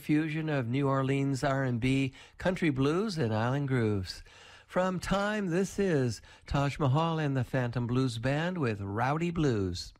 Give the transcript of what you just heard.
fusion of New Orleans R&B, country blues, and island grooves. From Time, this is Taj Mahal and the Phantom Blues Band with Rowdy Blues.